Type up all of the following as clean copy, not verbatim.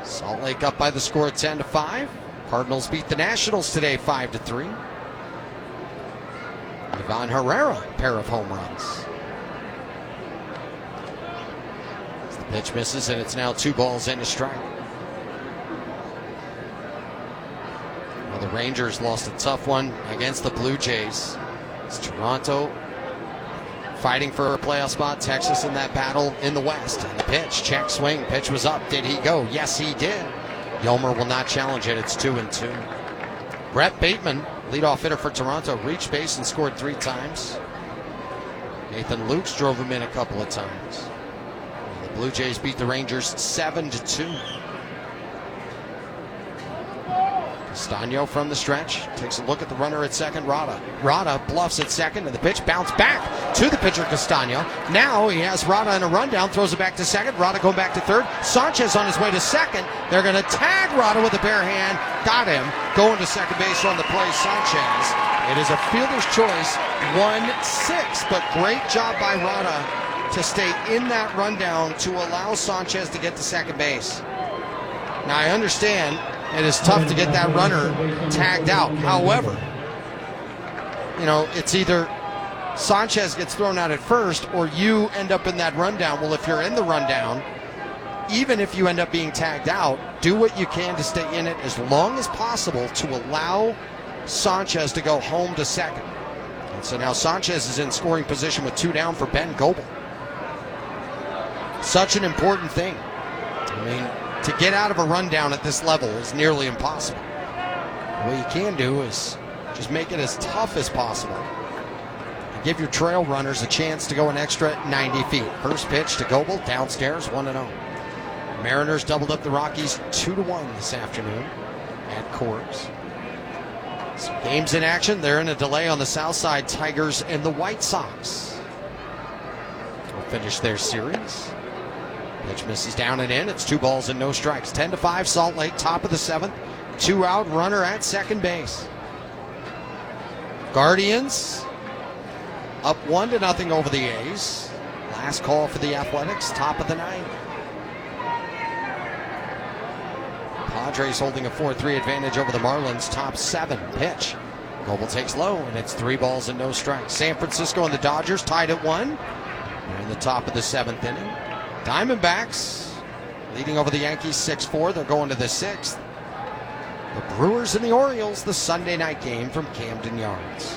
Salt Lake up by the score 10-5. Cardinals beat the Nationals today 5-3. Ivan Herrera, pair of home runs. As the pitch misses, and it's now 2 balls and a strike. Well, the Rangers lost a tough one against the Blue Jays. It's Toronto fighting for a playoff spot. Texas in that battle in the West. And the pitch, check swing, pitch was up. Did he go? Yes, he did. Yolmer will not challenge it. It's 2-2. Brett Bateman, leadoff hitter for Toronto, reached base and scored 3 times. Nathan Lukes drove him in a couple of times. The Blue Jays beat the Rangers 7-2. Castano from the stretch takes a look at the runner at second, Rada. Rada bluffs at second, and the pitch bounced back to the pitcher, Castano. Now he has Rada in a rundown, throws it back to second. Rada going back to third. Sanchez on his way to second. They're going to tag Rada with a bare hand. Got him. Going to second base on the play, Sanchez. It is a fielder's choice, 1-6, but great job by Rada to stay in that rundown to allow Sanchez to get to second base. Now I understand it is tough to get that runner tagged out. However, it's either Sanchez gets thrown out at first or you end up in that rundown. Well, if you're in the rundown, even if you end up being tagged out, do what you can to stay in it as long as possible to allow Sanchez to go home to second. And so now Sanchez is in scoring position with 2 down for Ben Goebel. Such an important thing. I mean, to get out of a rundown at this level is nearly impossible. What you can do is just make it as tough as possible and give your trail runners a chance to go an extra 90 feet. First pitch to Goebel, downstairs, 1-0. Mariners doubled up the Rockies 2-1 this afternoon at Coors. Some games in action. They're in a delay on the south side. Tigers and the White Sox will finish their series. Pitch misses down and in. It's 2 balls and no strikes. 10-5, Salt Lake, top of the 7th. 2 out, runner at second base. Guardians up 1-0 over the A's. Last call for the Athletics, top of the 9th. Padres holding a 4-3 advantage over the Marlins, top 7. Pitch. Goebel takes low, and it's 3 balls and no strikes. San Francisco and the Dodgers tied at 1. They're in the top of the 7th inning. Diamondbacks leading over the Yankees 6-4. They're going to the 6th. The Brewers and the Orioles, the Sunday night game from Camden Yards.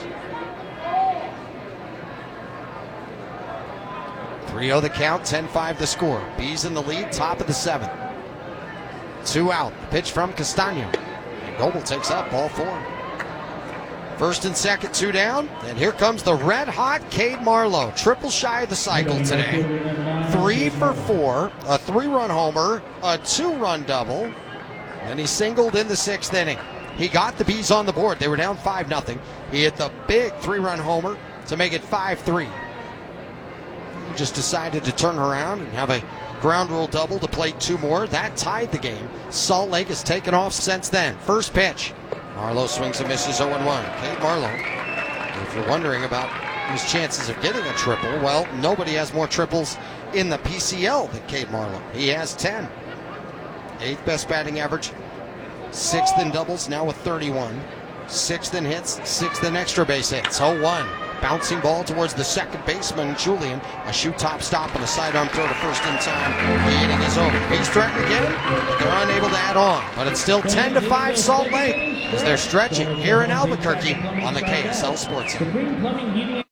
3-0 the count, 10-5 the score. Bees in the lead, top of the 7th. 2 out. The pitch from Castano. And Goebel takes up ball 4. First and second, 2 down. And here comes the red-hot Cade Marlowe. Triple shy of the cycle today. 3 for 4, a 3-run homer, a 2-run double, and he singled in the 6th inning. He got the Bees on the board. They were down 5-0. He hit the big 3-run homer to make it 5-3. He just decided to turn around and have a ground rule double to play 2 more. That tied the game. Salt Lake has taken off since then. First pitch. Marlowe swings and misses 0-1. Cade Marlowe, if you're wondering about his chances of getting a triple, well, nobody has more triples in the PCL than Cade Marlowe. He has 10. 8th best batting average, 6th in doubles, now with 31. 6th in hits, 6th in extra base hits. 0-1. Bouncing ball towards the second baseman, Julian. A shoot top stop and a sidearm throw to first in time. The inning is over. He's threatening to get him, but they're unable to add on. But it's still 10-5 Salt Lake as they're stretching here in Albuquerque on the KSL Sports Center.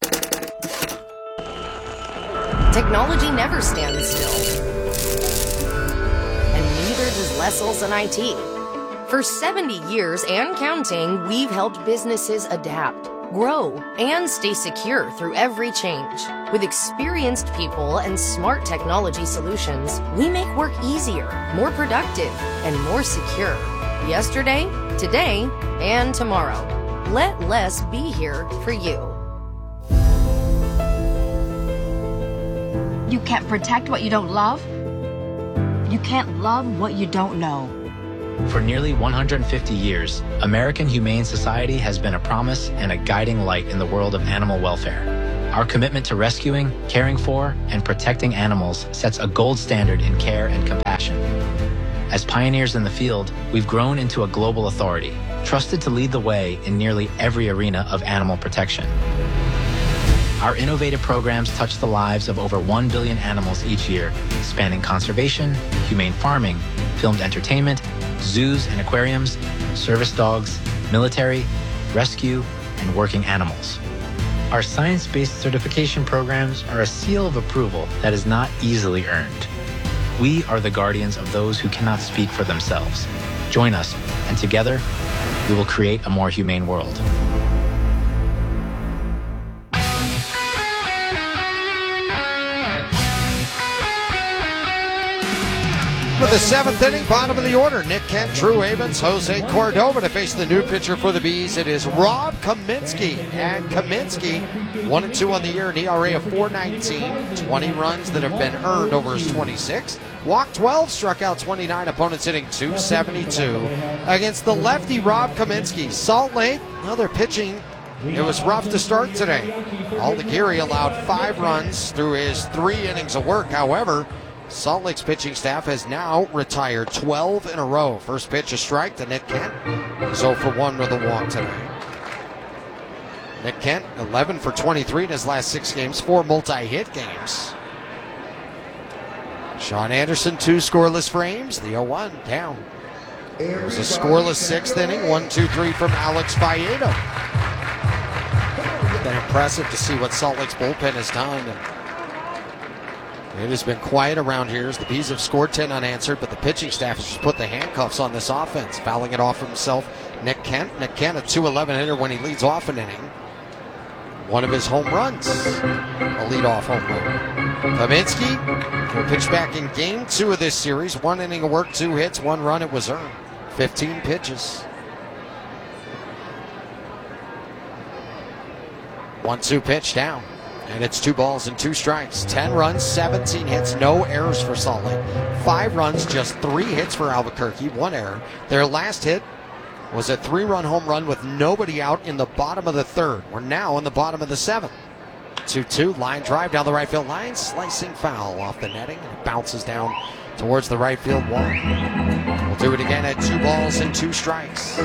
Technology never stands still. And neither does Lessel's and IT. For 70 years and counting, we've helped businesses adapt, grow, and stay secure through every change. With experienced people and smart technology solutions, we make work easier, more productive, and more secure. Yesterday, today, and tomorrow. Let Les be here for you. You can't protect what you don't love. You can't love what you don't know. For nearly 150 years, American Humane Society has been a promise and a guiding light in the world of animal welfare. Our commitment to rescuing, caring for, and protecting animals sets a gold standard in care and compassion. As pioneers in the field, we've grown into a global authority, trusted to lead the way in nearly every arena of animal protection. Our innovative programs touch the lives of over 1 billion animals each year, spanning conservation, humane farming, filmed entertainment, zoos and aquariums, service dogs, military, rescue, and working animals. Our science-based certification programs are a seal of approval that is not easily earned. We are the guardians of those who cannot speak for themselves. Join us, and together, we will create a more humane world. For the 7th inning, bottom of the order, Nick Kent, Drew Avens, Jose Cordova to face the new pitcher for the Bees. It is Rob Kaminsky. And Kaminsky, 1-2 on the year, an ERA of .419, 20 runs that have been earned over his 26. Walked 12, struck out 29, opponents hitting .272 against the lefty Rob Kaminsky. Salt Lake, well, they're pitching. It was rough to start today. Aldagiri allowed 5 runs through his 3 innings of work. However, Salt Lake's pitching staff has now retired 12 in a row. First pitch, a strike to Nick Kent. He's 0 for 1 with a walk today. Nick Kent, 11 for 23 in his last 6 games, 4 multi-hit games. Sean Anderson, 2 scoreless frames, the 0-1 down. It was a scoreless 6th inning, 1-2-3 from Alex Faedo. It's been impressive to see what Salt Lake's bullpen has done. It has been quiet around here as the Bees have scored 10 unanswered, but the pitching staff has just put the handcuffs on this offense, fouling it off himself. Nick Kent, a .211 hitter when he leads off an inning. One of his home runs, a leadoff home run. Kaminsky will pitch back in game 2 of this series. 1 inning of work, 2 hits, 1 run. It was earned. 15 pitches. 1-2 pitch down. And it's 2 balls and 2 strikes. 10 runs, 17 hits, no errors for Salt Lake. 5 runs, just 3 hits for Albuquerque, 1 error. Their last hit was a 3-run home run with nobody out in the bottom of the 3rd. We're now in the bottom of the 7th. 2-2, line drive down the right field line, slicing foul off the netting, and it bounces down towards the right field wall. We'll do it again at 2 balls and 2 strikes.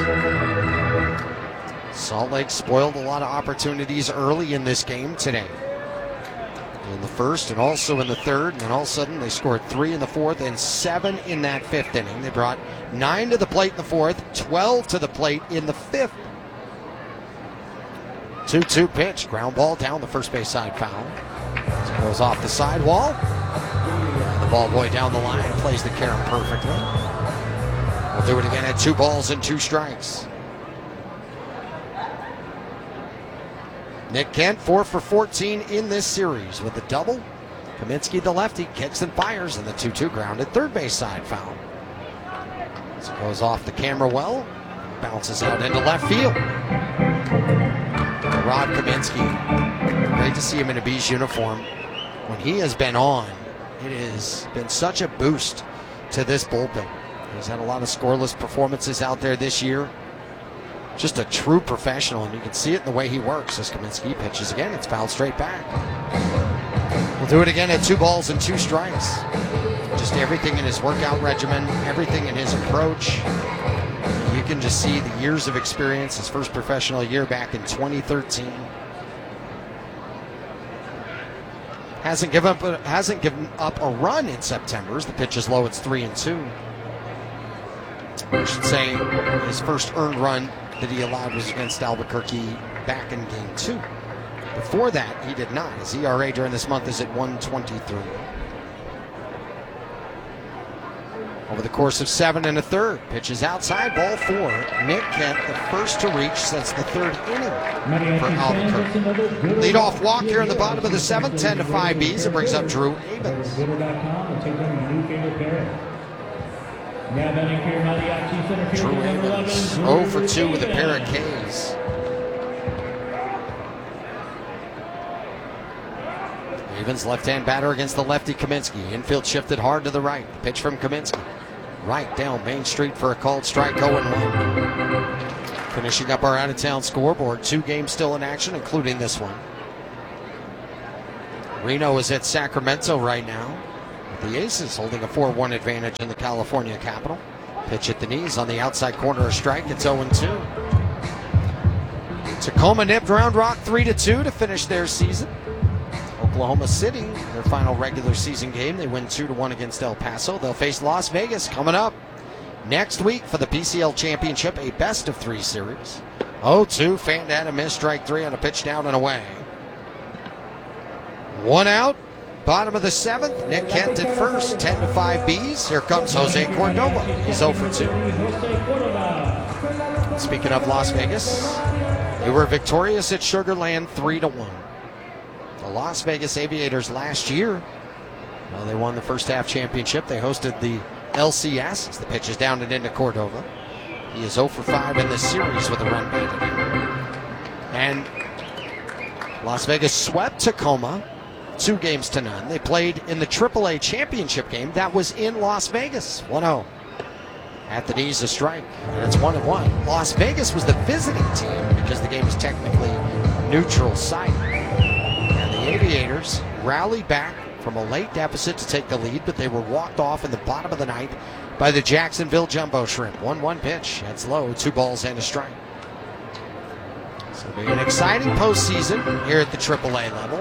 Salt Lake spoiled a lot of opportunities early in this game today. In the first and also in the 3rd, and then all of a sudden they scored 3 in the 4th and 7 in that 5th inning. They brought 9 to the plate in the 4th, 12 to the plate in the 5th. 2-2 pitch, ground ball down the first base side foul. It goes off the sidewall. The ball boy down the line plays the carom perfectly. We'll do it again at 2 balls and 2 strikes. Nick Kent, 4 for 14 in this series with a double. Kaminsky, the lefty, kicks and fires, and the 2-2 grounded third base side foul. So it goes off the camera well, bounces out into left field. Rob Kaminsky, great to see him in a Bees uniform. When he has been on, it has been such a boost to this bullpen. He's had a lot of scoreless performances out there this year. Just a true professional, and you can see it in the way he works as Kaminsky pitches again. It's fouled straight back. We'll do it again at 2 balls and 2 strikes. Just everything in his workout regimen, everything in his approach. You can just see the years of experience, his first professional year back in 2013. Hasn't given up a run in September. As the pitch is low, it's 3-2. I should say his first earned run that he allowed was against Albuquerque back in game 2. Before that, he did not. His ERA during this month is at 1.23. Over the course of 7 1/3, pitches outside, ball 4. Nick Kent, the first to reach since the 3rd inning for Albuquerque. Leadoff walk here in the bottom of the 7th, 10-5 Bees. It brings up Drew Avens. Drew Avens, 0 for 2 with a pair of Ks. Avens, left-hand batter against the lefty Kaminsky. Infield shifted hard to the right. The pitch from Kaminsky. Right down Main Street for a called strike, 0-1. Finishing up our out-of-town scoreboard. 2 games still in action, including this one. Reno is at Sacramento right now. The Aces holding a 4-1 advantage in the California capital. Pitch at the knees on the outside corner, a strike. It's 0-2. Tacoma nipped Round Rock 3-2 to finish their season. Oklahoma City, their final regular season game, they win 2-1 against El Paso. They'll face Las Vegas coming up next week for the PCL Championship, a best-of-3 series. 0-2, Fanta had a miss, strike 3 on a pitch down and away. 1 out, bottom of the 7th. Nick Kent at first, 10-5 Bees. Here comes Jose Cordova. He's 0-2. Speaking of Las Vegas, they were victorious at Sugar Land 3-1. The Las Vegas Aviators last year, well, they won the first half championship. They hosted the LCS as the pitch is down and into Cordova. He is 0-5 in this series with a run batted in. And Las Vegas swept Tacoma 2-0. They played in the AAA championship game that was in Las Vegas. 1-0. At the knees, a strike. And it's 1-1. Las Vegas was the visiting team because the game was technically neutral site. And the Aviators rallied back from a late deficit to take the lead, but they were walked off in the bottom of the 9th by the Jacksonville Jumbo Shrimp. 1-1 pitch. That's low. 2 balls and a strike. So it'll be an exciting postseason here at the AAA level.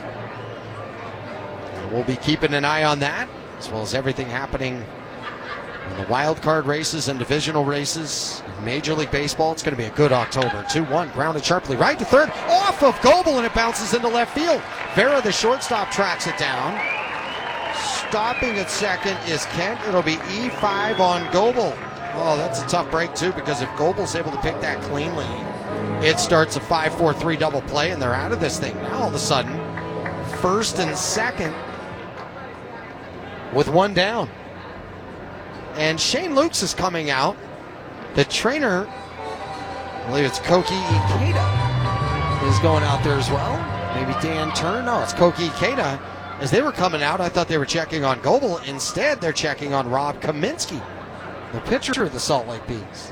And we'll be keeping an eye on that, as well as everything happening in the wild card races and divisional races in Major League Baseball. It's going to be a good October. 2-1, grounded sharply right to third, off of Goebel, and it bounces into left field. Vera, the shortstop, tracks it down. Stopping at second is Kent. It'll be E5 on Goebel. Oh, that's a tough break, too, because if Goebel's able to pick that cleanly, it starts a 5-4-3 double play, and they're out of this thing. Now, all of a sudden, first and second with 1 down. And Shane Lukes is coming out. The trainer, I believe it's Koki Ikeda, is going out there as well. Maybe Dan Turner. No, it's Koki Ikeda. As they were coming out, I thought they were checking on Goebel. Instead, they're checking on Rob Kaminsky, the pitcher of the Salt Lake Bees.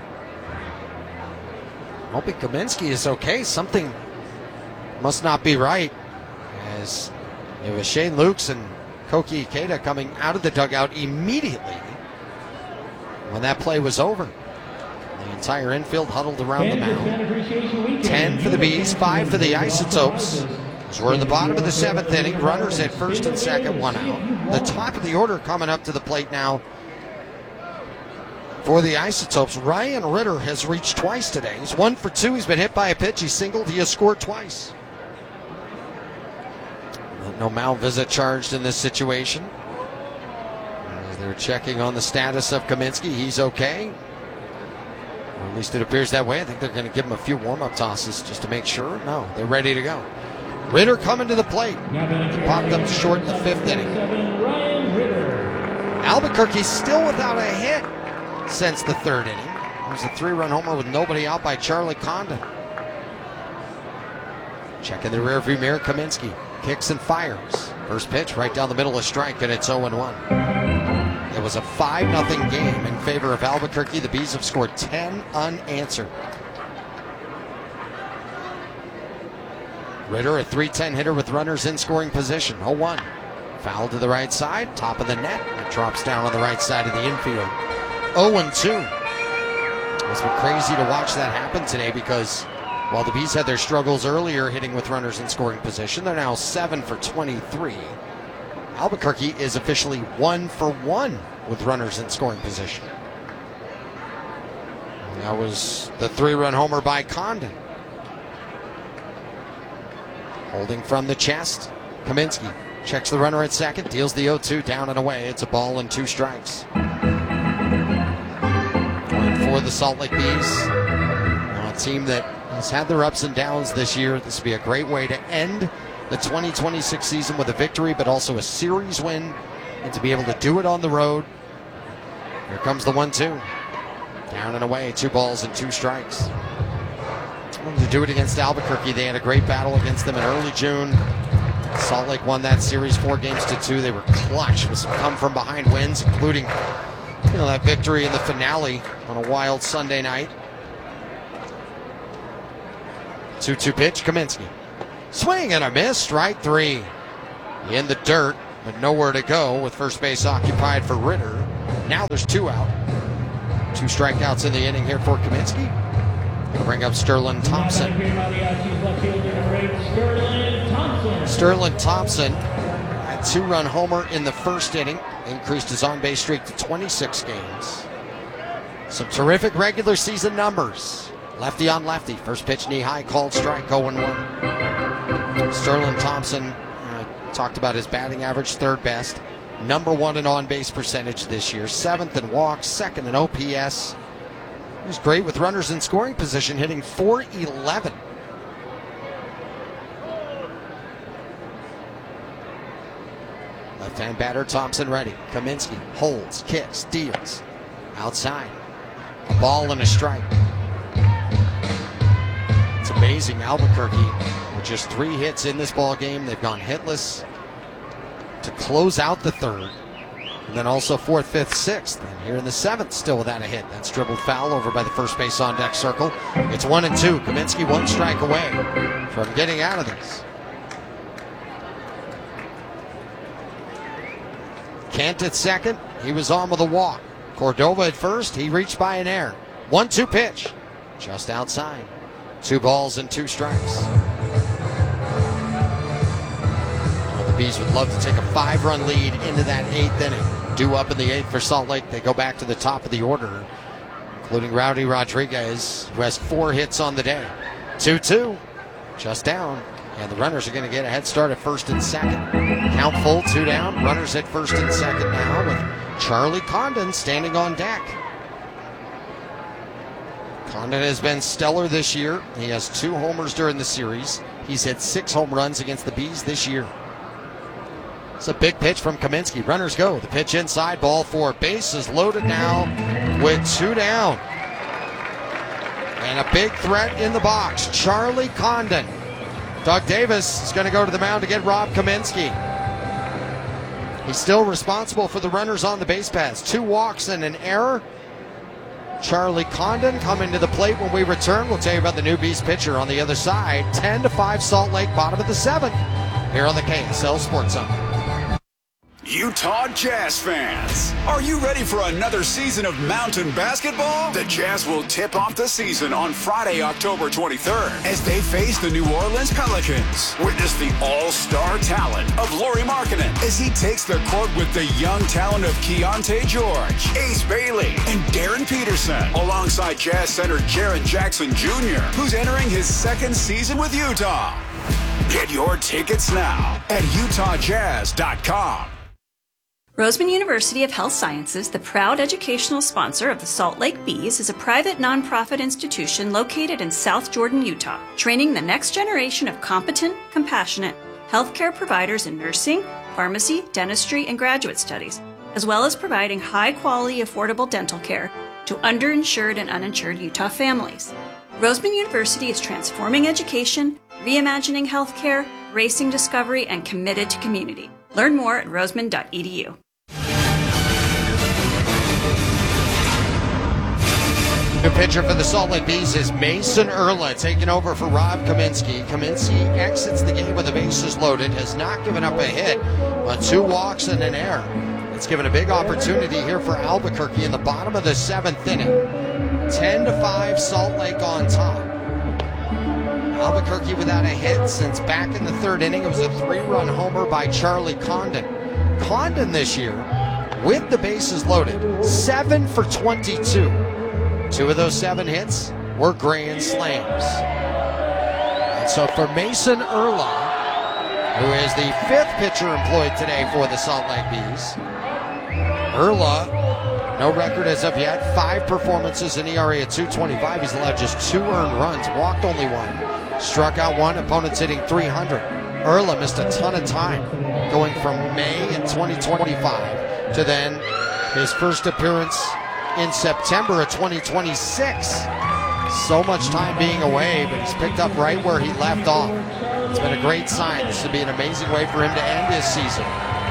Hoping Kaminsky is okay. Something must not be right, as it was Shane Lukes and Koki Ikeda coming out of the dugout immediately when that play was over. The entire infield huddled around the mound. 10 for the Bees, 5 for the Isotopes. As we're in the bottom of the 7th inning, runners at first and second, 1 out. The top of the order coming up to the plate now for the Isotopes. Ryan Ritter has reached twice today. He's 1 for 2. He's been hit by a pitch. He's singled. He has scored twice. No mound visit charged in this situation. They're checking on the status of Kaminsky. He's okay. Or at least it appears that way. I think they're going to give him a few warm-up tosses just to make sure. No, they're ready to go. Ritter coming to the plate. He popped up short in the 5th inning. Albuquerque still without a hit since the 3rd inning. There's a 3-run homer with nobody out by Charlie Condon. Checking the rearview mirror, Kaminsky kicks and fires. First pitch right down the middle, a strike, and it's 0-1. It was a 5-0 game in favor of Albuquerque. The Bees have scored 10 unanswered. Ritter, a .310 hitter with runners in scoring position. 0-1. Foul to the right side, top of the net. It drops down on the right side of the infield. 0-2. It's been crazy to watch that happen today because while the Bees had their struggles earlier hitting with runners in scoring position, they're now 7 for 23. Albuquerque is officially 1 for 1 with runners in scoring position. And that was the 3-run homer by Condon. Holding from the chest, Kaminsky checks the runner at second, deals the 0-2 down and away. It's a ball and 2 strikes. Going for the Salt Lake Bees, a team that has had their ups and downs this year. This would be a great way to end the 2026 season with a victory, but also a series win, and to be able to do it on the road. Here comes the 1-2. Down and away, 2 balls and 2 strikes. To do it against Albuquerque, they had a great battle against them in early June. Salt Lake won that series 4-2. They were clutch with some come-from-behind wins, including that victory in the finale on a wild Sunday night. 2-2 pitch, Kaminsky. Swing and a miss, strike 3. In the dirt. but nowhere to go with first base occupied for Ritter. Now there's 2 out. 2 strikeouts in the inning here for Kaminsky. He'll bring up Sterling Thompson. Sterling Thompson had 2-run homer in the first inning, increased his on-base streak to 26 games. Some terrific regular season numbers. Lefty on lefty. First pitch knee high, called strike, 0-1. Sterling Thompson, talked about his batting average, 3rd best. Number 1 in on-base percentage this year. 7th in walks, 2nd in OPS. He was great with runners in scoring position, hitting .411. Left-hand batter, Thompson ready. Kaminsky holds, kicks, deals. Outside. A ball and a strike. It's amazing. Albuquerque, with just 3 hits in this ball game, they've gone hitless to close out the 3rd. And then also 4th, 5th, 6th. And here in the 7th, still without a hit. That's dribbled foul over by the first base on deck circle. It's 1-2. Kaminsky 1 strike away from getting out of this. Kent at second. He was on with a walk. Cordova at first. He reached by an error. 1-2 pitch. Just outside. 2 balls and 2 strikes. The Bees would love to take a 5-run lead into that 8th inning. Due up in the 8th for Salt Lake. They go back to the top of the order, including Rowdy Rodriguez, who has 4 hits on the day. 2-2, just down. And the runners are going to get a head start at 1st and 2nd. Count full, 2 down. Runners at 1st and 2nd now with Charlie Condon standing on deck. Condon has been stellar this year. He has 2 homers during the series. He's hit 6 home runs against the Bees this year. It's a big pitch from Kaminsky. Runners go. The pitch inside, ball 4. Bases loaded now with 2 down. And a big threat in the box. Charlie Condon. Doug Davis is going to go to the mound to get Rob Kaminsky. He's still responsible for the runners on the base paths. 2 walks and an error. Charlie Condon coming to the plate when we return. We'll tell you about the new Bees pitcher on the other side. 10-5 Salt Lake, bottom of the 7th. Here on the KSL Sports Zone. Utah Jazz fans, are you ready for another season of mountain basketball? The Jazz will tip off the season on Friday, October 23rd, as they face the New Orleans Pelicans. Witness the all-star talent of Lauri Markkanen as he takes the court with the young talent of Keontae George, Ace Bailey, and Darren Peterson, alongside Jazz center Jaren Jackson Jr., who's entering his 2nd season with Utah. Get your tickets now at utahjazz.com. Roseman University of Health Sciences, the proud educational sponsor of the Salt Lake Bees, is a private nonprofit institution located in South Jordan, Utah, training the next generation of competent, compassionate healthcare providers in nursing, pharmacy, dentistry, and graduate studies, as well as providing high-quality, affordable dental care to underinsured and uninsured Utah families. Roseman University is transforming education, reimagining healthcare, racing discovery, and committed to community. Learn more at roseman.edu. New pitcher for the Salt Lake Bees is Mason Erla, taking over for Rob Kaminsky. Kaminsky exits the game with the bases loaded, has not given up a hit, but 2 walks and an error. It's given a big opportunity here for Albuquerque in the bottom of the 7th inning. 10-5 Salt Lake on top. Albuquerque without a hit since back in the 3rd inning. It was a 3-run homer by Charlie Condon. Condon this year, with the bases loaded, 7 for 22. 2 of those 7 hits were grand slams. And so for Mason Erla, who is the 5th pitcher employed today for the Salt Lake Bees, Erla, no record as of yet, 5 performances, an ERA at .225. He's allowed just 2 earned runs, walked only 1, struck out 1, opponents hitting .300. Erla missed a ton of time, going from May in 2025 to then his first appearance in September of 2026. So much time being away, but he's picked up right where he left off. It's been a great sign. This would be an amazing way for him to end his season.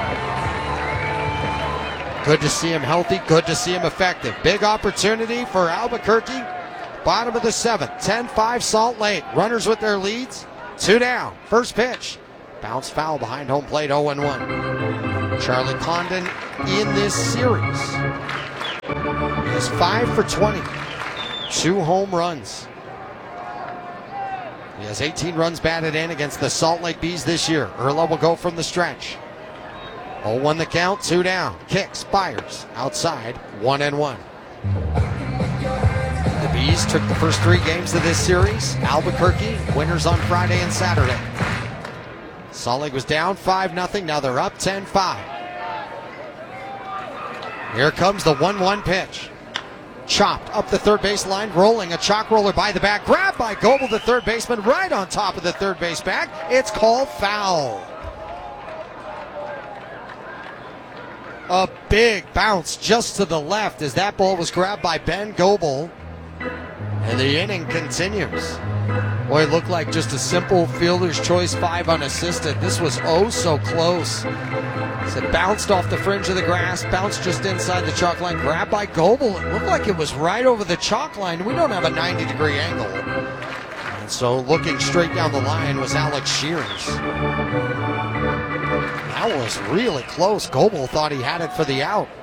Good to see him healthy, good to see him effective. Big opportunity for Albuquerque. Bottom of the 7th, 10-5 Salt Lake. Runners with their leads, 2 down. First pitch, bounce foul behind home plate, 0-1. Charlie Condon in this series. He is 5 for 20. 2 home runs. He has 18 runs batted in against the Salt Lake Bees this year. Erla will go from the stretch. 0-1 the count, 2 down. Kicks, fires, outside, 1-1. The Bees took the first 3 games of this series. Albuquerque, winners on Friday and Saturday. Salt Lake was down 5-0, now they're up 10-5. Here comes the 1-1 pitch. Chopped up the third base line, rolling a chalk roller by the back. Grabbed by Goebel, the third baseman, right on top of the third base bag. It's called foul. A big bounce just to the left as that ball was grabbed by Ben Goebel. And the inning continues. Boy, it looked like just a simple fielder's choice 5 unassisted. This was oh so close. It bounced off the fringe of the grass, bounced just inside the chalk line, grabbed by Goebel. It looked like it was right over the chalk line. We don't have a 90-degree angle. And so looking straight down the line was Alex Shears. That was really close. Goebel thought he had it for the out.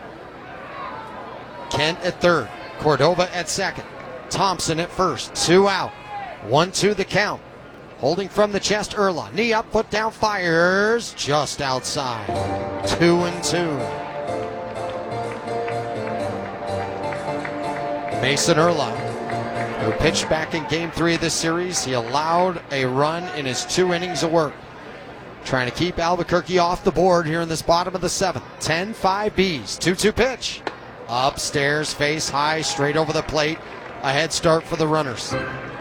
Kent at third, Cordova at second, Thompson at first, 2 out. 1-2 the count. Holding from the chest, Erla. Knee up, foot down, fires just outside. 2-2. Mason Erla, who pitched back in Game 3 of this series, he allowed a run in his 2 innings of work. Trying to keep Albuquerque off the board here in this bottom of the 7th. 10-5 Bees. 2-2 pitch. Upstairs, face high, straight over the plate. A head start for the runners.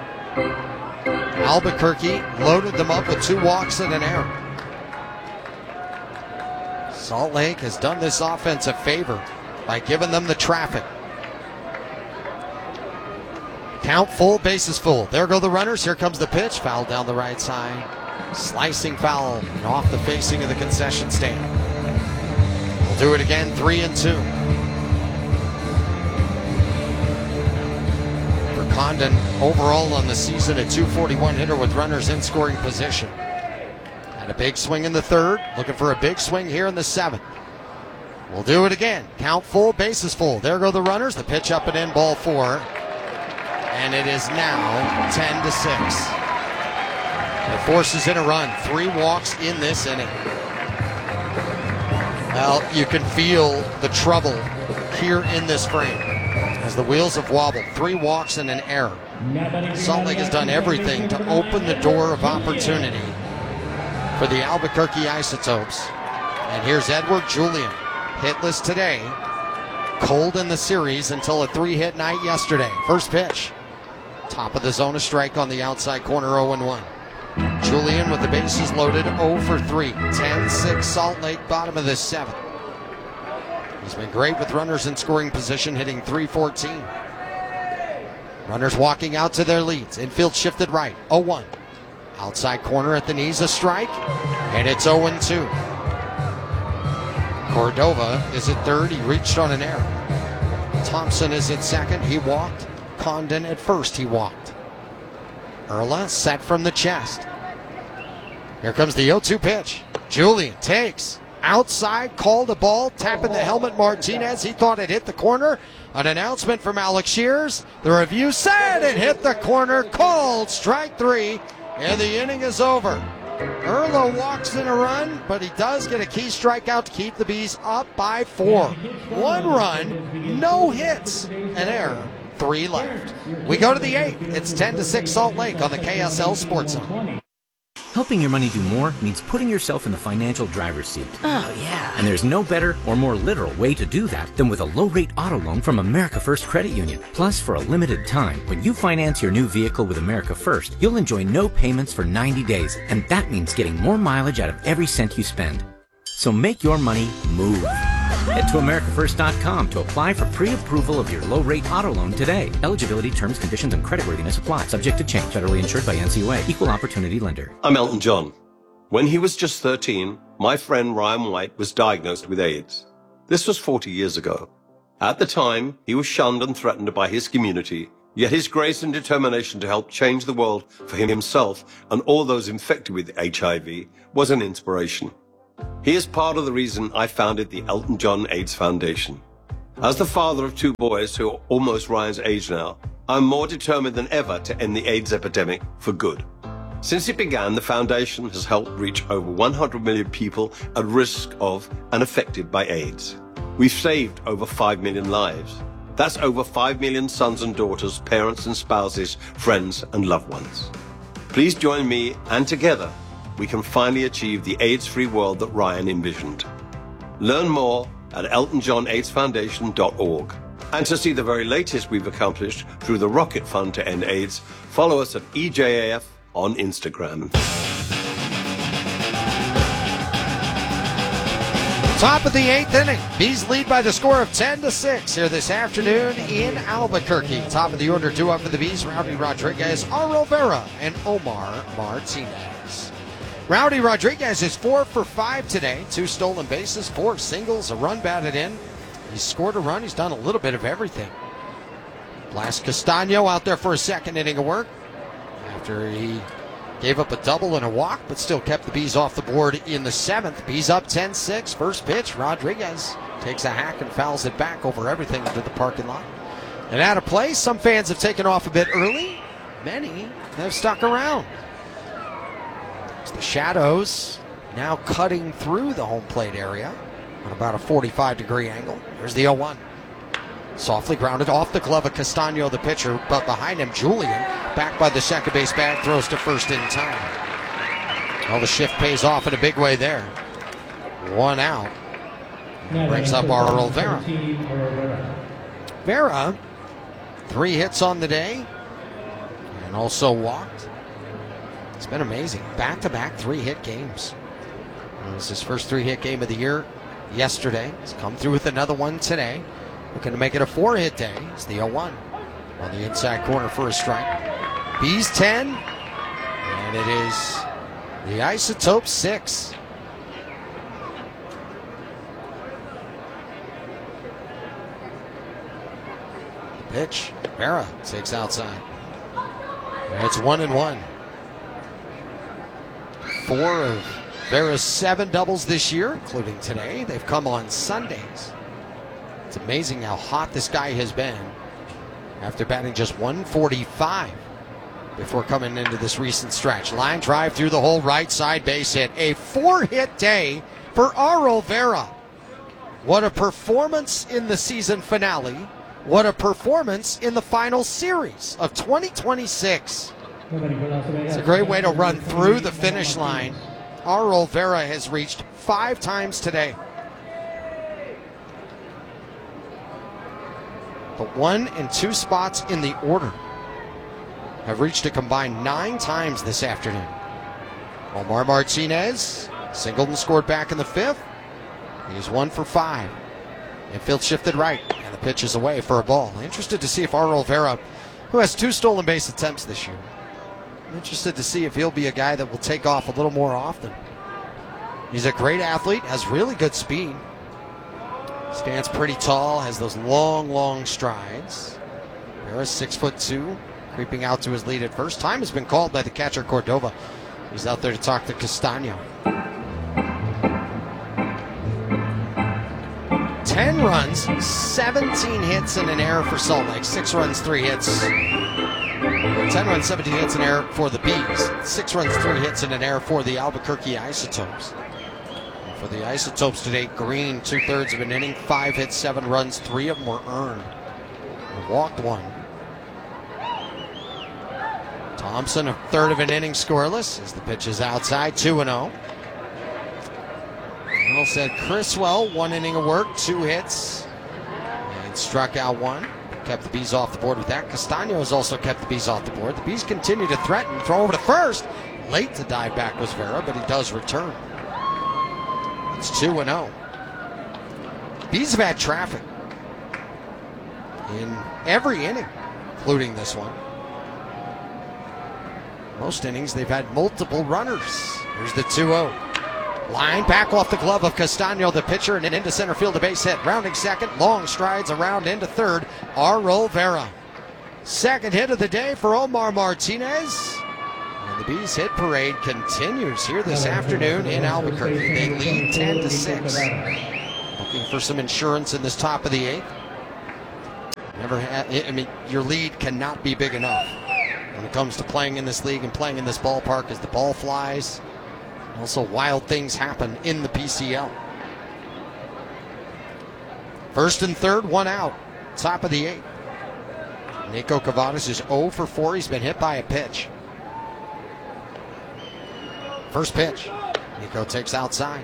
Albuquerque loaded them up with 2 walks and an error. Salt Lake has done this offense a favor by giving them the traffic. Count full, bases full. There go the runners. Here comes the pitch. Foul down the right side. Slicing foul and off the facing of the concession stand. We'll do it again, 3-2. Condon overall on the season a .241 hitter with runners in scoring position. Had a big swing in the 3rd, looking for a big swing here in the 7th. We'll do it again. Count full, bases full. There go the runners. The pitch up and in, ball 4. And it is now 10-6. It forces in a run. 3 walks in this inning. Well, you can feel the trouble here in this frame as the wheels have wobbled. 3 walks and an error. Salt Lake has done everything to open the door of opportunity for the Albuquerque Isotopes. And here's Edward Julian, hitless today, cold in the series until a 3-hit night yesterday. First pitch, top of the zone, a strike on the outside corner, 0-1. Julian with the bases loaded, 0 for 3. 10-6 Salt Lake, bottom of the 7th. He's been great with runners in scoring position, hitting .314. Runners walking out to their leads. Infield shifted right, 0-1. Outside corner at the knees, a strike, and it's 0-2. Cordova is at third. He reached on an error. Thompson is at second. He walked. Condon at first. He walked. Erla set from the chest. Here comes the 0-2 pitch. Julian takes. Outside, called a ball, tapping the helmet. Martinez, he thought it hit the corner. An announcement from Alex Shears. The review said it hit the corner. Called strike 3, and the inning is over. Erla walks in a run, but he does get a key strikeout to keep the Bees up by 4. 1 run, no hits, an error, 3 left. We go to the 8th. It's 10-6 Salt Lake on the KSL Sports Zone. Helping your money do more means putting yourself in the financial driver's seat. Oh, yeah. And there's no better or more literal way to do that than with a low-rate auto loan from America First Credit Union. Plus, for a limited time, when you finance your new vehicle with America First, you'll enjoy no payments for 90 days. And that means getting more mileage out of every cent you spend. So make your money move. Head to AmericaFirst.com to apply for pre-approval of your low-rate auto loan today. Eligibility, terms, conditions, and creditworthiness apply. Subject to change. Federally insured by NCUA. Equal opportunity lender. I'm Elton John. When he was just 13, my friend Ryan White was diagnosed with AIDS. This was 40 years ago. At the time, he was shunned and threatened by his community, yet his grace and determination to help change the world for himself and all those infected with HIV was an inspiration. He is part of the reason I founded the Elton John AIDS Foundation. As the father of 2 boys who are almost Ryan's age now, I'm more determined than ever to end the AIDS epidemic for good. Since it began, the foundation has helped reach over 100 million people at risk of and affected by AIDS. We've saved over 5 million lives. That's over 5 million sons and daughters, parents and spouses, friends and loved ones. Please join me, and together we can finally achieve the AIDS-free world that Ryan envisioned. Learn more at eltonjohnaidsfoundation.org. And to see the very latest we've accomplished through the Rocket Fund to End AIDS, follow us at EJAF on Instagram. Top of the 8th inning. Bees lead by the score of 10-6 here this afternoon in Albuquerque. Top of the order, 2 up for the Bees. Rowdy Rodriguez, Aro Vera, and Omar Martinez. Rowdy Rodriguez is 4 for 5 today. 2 stolen bases, 4 singles, a run batted in. He's scored a run. He's done a little bit of everything. Blas Castaño out there for a second inning of work after he gave up a double and a walk, but still kept the Bees off the board in the 7th. Bees up 10-6. First pitch, Rodriguez takes a hack and fouls it back over everything into the parking lot. And out of play, some fans have taken off a bit early. Many have stuck around. It's the shadows now cutting through the home plate area on about a 45-degree angle. Here's the 0-1. Softly grounded off the glove of Castaño, the pitcher, but behind him, Julian, back by the second base bag, throws to first in time. Well, the shift pays off in a big way there. 1 out. Brings up Aro Vera. Vera, 3 hits on the day, and also walked. It's been amazing. Back-to-back 3-hit games. It was his first 3-hit game of the year yesterday. He's come through with another one today. Looking to make it a 4-hit day. It's the 0-1 on the inside corner for a strike. Bees 10, and it is the Isotopes 6. The pitch, Vera takes outside. And it's 1-1. 4 of Vera's 7 doubles this year, including today. They've come on Sundays. It's amazing how hot this guy has been after batting just 145 before coming into this recent stretch. Line drive through the whole right side base hit. A 4-hit day for Aro Vera. What a performance in the season finale. What a performance in the final series of 2026. It's a great way to run through the finish line. Aro Vera has reached 5 times today. The 1 and 2 spots in the order have reached a combined 9 times this afternoon. Omar Martinez singled and scored back in the 5th. He's 1 for 5. Infield shifted right, and the pitch is away for a ball. Interested to see if Aro Vera, who has 2 stolen base attempts this year, I'm interested to see if he'll be a guy that will take off a little more often. He's a great athlete, has really good speed. Stands pretty tall, has those long strides. Vera's 6'2", creeping out to his lead at first. Time has been called by the catcher Cordova. He's out there to talk to Castaño. 10 runs, 17 hits and an error for Salt Lake. 6 runs, 3 hits. 10 runs, 17 hits and an error for the Bees. 6 runs, 3 hits and an error for the Albuquerque Isotopes. For the Isotopes today, Green, 2/3 of an inning, 5 hits, 7 runs, 3 of them were earned. He walked 1. Thompson, 1/3 of an inning, scoreless as the pitch is outside, 2-0. Well said, Criswell, 1 inning of work, 2 hits, and struck out 1. Kept the Bees off the board with that. Castaño has also kept the Bees off the board. The Bees continue to threaten, throw over to first. Late to dive back was Vera, but he does return. It's 2-0. Bees have had traffic in every inning, including this one. Most innings, they've had multiple runners. Here's the 2-0. Line back off the glove of Castaño, the pitcher, and into center field, a base hit. Rounding second, long strides around into third, Aro Vera. Second hit of the day for Omar Martinez. And the Bees hit parade continues here this afternoon in Albuquerque. They lead 10-6. Looking for some insurance in this top of the 8th. Your lead cannot be big enough when it comes to playing in this league and playing in this ballpark as the ball flies. Also, wild things happen in the PCL. First and third, one out. Top of the 8th. Nico Cavadas is 0 for 4. He's been hit by a pitch. First pitch. Nico takes outside.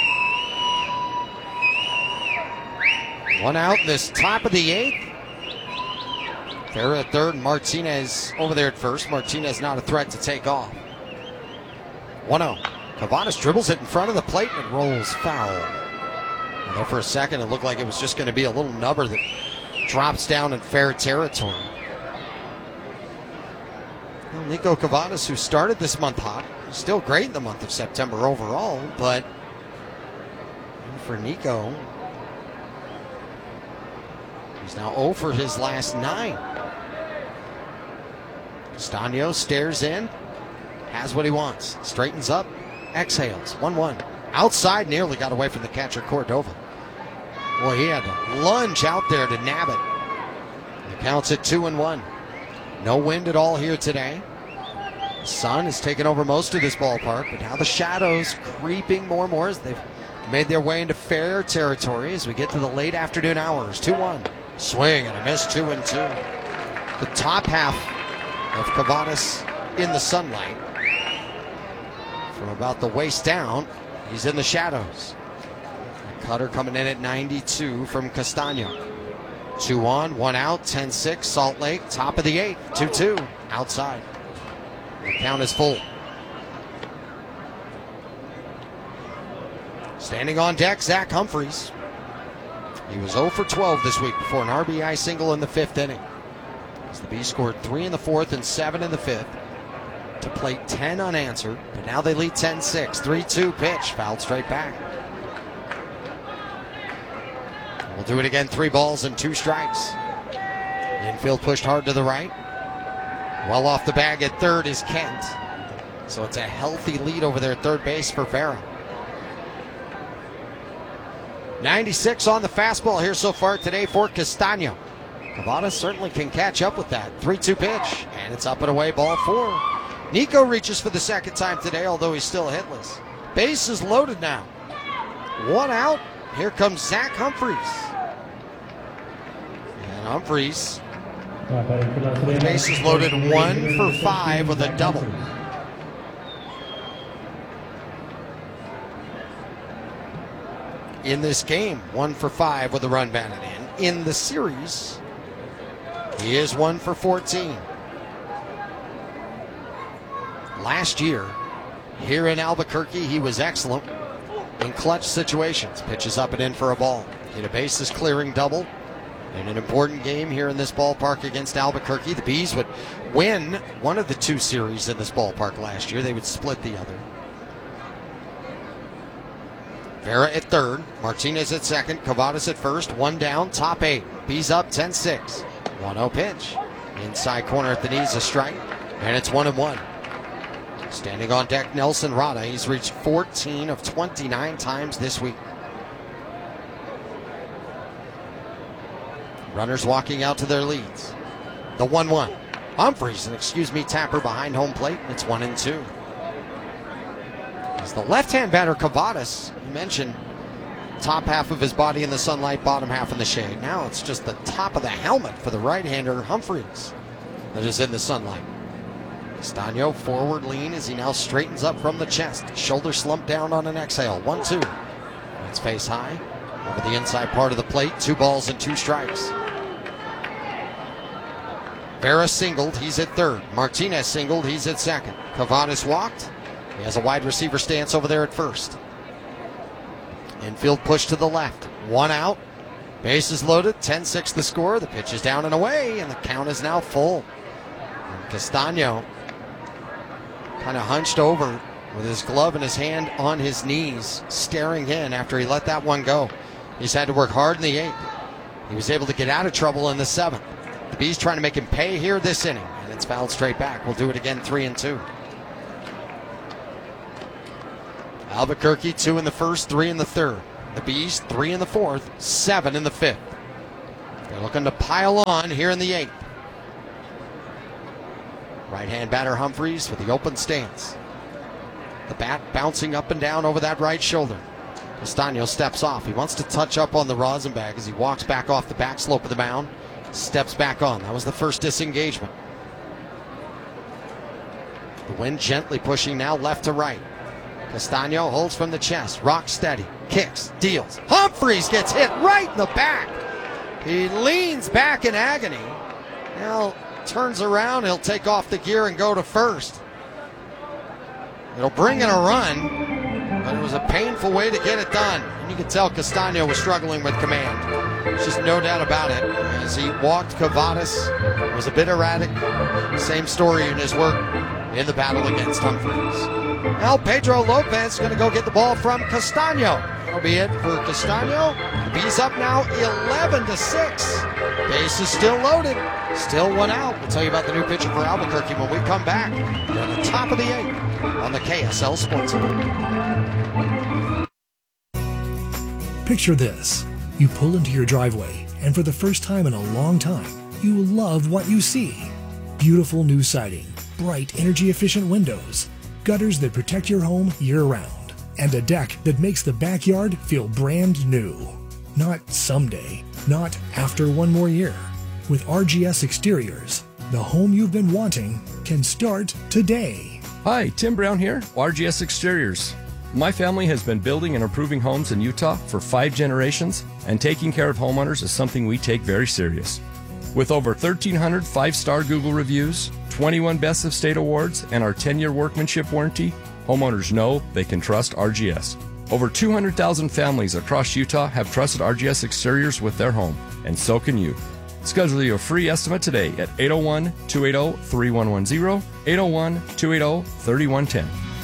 One out in this top of the 8th. Vera at third, Martinez over there at first. Martinez not a threat to take off. 1-0. Cavadas dribbles it in front of the plate and rolls foul. And there for a second, it looked like it was just going to be a little nubber that drops down in fair territory. Well, Nico Cavadas, who started this month hot, is still great in the month of September overall, but for Nico, he's now 0 for his last 9. Castaño stares in, has what he wants, straightens up, exhales, 1-1. Outside, nearly got away from the catcher, Cordova. Boy, he had to lunge out there to nab it. The count's at 2-1. No wind at all here today. The sun has taken over most of this ballpark, but now the shadows creeping more and more as they've made their way into fair territory as we get to the late afternoon hours. 2-1. Swing and a miss, 2-2. The top half of Cavadas in the sunlight. From about the waist down, he's in the shadows. The cutter coming in at 92 from Castaño. 2 on, 1 out, 10-6, Salt Lake, top of the 8th, 2-2, outside. The count is full. Standing on deck, Zach Humphreys. He was 0 for 12 this week before an RBI single in the 5th inning. As the Bees scored 3 in the 4th and 7 in the 5th. To plate 10 unanswered, but now they lead 10-6. 3-2 pitch, fouled straight back. We'll do it again, 3 balls and 2 strikes. Infield pushed hard to the right. Well off the bag at third is Kent. So it's a healthy lead over there at third base for Vera. 96 on the fastball here so far today for Castaño. Cavadas certainly can catch up with that. 3-2 pitch, and it's up and away, ball 4. Nico reaches for the second time today, although he's still hitless. Base is loaded now. 1 out. Here comes Zach Humphreys. And Humphreys, with bases loaded, 1 for 5 with a double. In this game, 1 for 5 with a run batted in. In the series, he is 1 for 14. Last year, here in Albuquerque, he was excellent in clutch situations. Pitches up and in for a ball. Hit a bases clearing double in an important game here in this ballpark against Albuquerque. The Bees would win one of the 2 series in this ballpark last year. They would split the other. Vera at third, Martinez at second, Cavadas at first, 1 down, top 8. Bees up 10-6. 1-0 pitch. Inside corner at the knees, a strike, and it's 1-1. Standing on deck, Nelson Rada. He's reached 14 of 29 times this week. Runners walking out to their leads. The 1-1. Humphreys, tapper behind home plate. It's 1-2. As the left-hand batter, Cavadas, you mentioned top half of his body in the sunlight, bottom half in the shade. Now it's just the top of the helmet for the right-hander, Humphreys, that is in the sunlight. Castaño forward lean as he now straightens up from the chest. Shoulder slumped down on an exhale. 1-2. It's face high over the inside part of the plate. 2 balls and 2 strikes. Vera singled. He's at third. Martinez singled. He's at second. Cavadas walked. He has a wide receiver stance over there at first. Infield push to the left. 1 out. Bases loaded. 10-6 the score. The pitch is down and away, and the count is now full. And Castaño kind of hunched over with his glove in his hand on his knees, staring in after he let that one go. He's had to work hard in the 8th. He was able to get out of trouble in the 7th. The Bees trying to make him pay here this inning, and it's fouled straight back. We'll do it again, 3-2. Albuquerque 2 in the first, 3 in the third. The Bees 3 in the fourth, 7 in the fifth. They're looking to pile on here in the eighth. Right-hand batter Humphreys with the open stance. The bat bouncing up and down over that right shoulder. Castano steps off. He wants to touch up on the rosin bag as he walks back off the back slope of the mound. Steps back on. That was the first disengagement. The wind gently pushing now left to right. Castano holds from the chest. Rock steady. Kicks. Deals. Humphreys gets hit right in the back. He leans back in agony. Now turns around. He'll take off the gear and go to first. It'll bring in a run, but it was a painful way to get it done. And you can tell Castano was struggling with command. There's just no doubt about it. As he walked Cavadas, was a bit erratic. Same story in his work in the battle against Humphreys. Now Pedro Lopez is going to go get the ball from Castano. That'll be it for Castano. The Bees up now 11-6. Base is still loaded. Still one out. We'll tell you about the new pitcher for Albuquerque when we come back. They're on the top of the eighth on the KSL Sports Network. Picture this. You pull into your driveway, and for the first time in a long time, you will love what you see. Beautiful new siding, bright energy-efficient windows, gutters that protect your home year-round, and a deck that makes the backyard feel brand new. Not someday, not after one more year. With RGS Exteriors, the home you've been wanting can start today. Hi, Tim Brown here, RGS Exteriors. My family has been building and improving homes in Utah for 5 generations, and taking care of homeowners is something we take very serious. With over 1,300 5-star Google reviews, 21 Best of State awards, and our 10-year workmanship warranty, homeowners know they can trust RGS. Over 200,000 families across Utah have trusted RGS Exteriors with their home, and so can you. Schedule your free estimate today at 801-280-3110, 801-280-3110.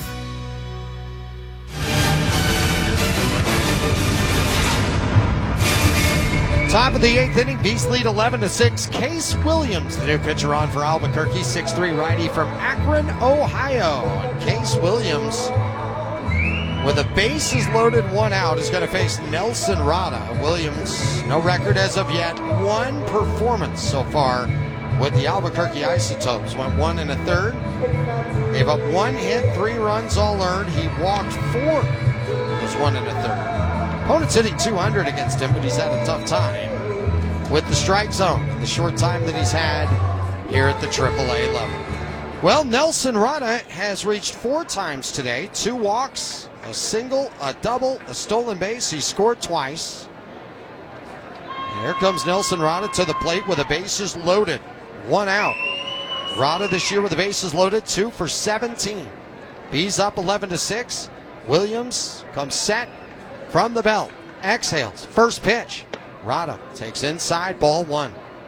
Top of the eighth inning, Bees lead 11-6. Case Williams, the new pitcher on for Albuquerque, 6'3" righty from Akron, Ohio. And Case Williams, with the bases loaded, one out, is going to face Nelson Rada. Williams, no record as of yet, one performance so far with the Albuquerque Isotopes. Went 1 1/3, gave up 1 hit, 3 runs all earned. He walked 4. It was 1 1/3. Opponent's hitting 200 against him, but he's had a tough time with the strike zone in the short time that he's had here at the AAA level. Well, Nelson Rada has reached 4 times today. 2 walks, a single, a double, a stolen base. He scored twice. And here comes Nelson Rada to the plate with the bases loaded. 1 out. Rada this year with the bases loaded, 2 for 17. Bees up 11-6. Williams comes set from the belt. Exhales. First pitch. Rada takes inside, ball 1.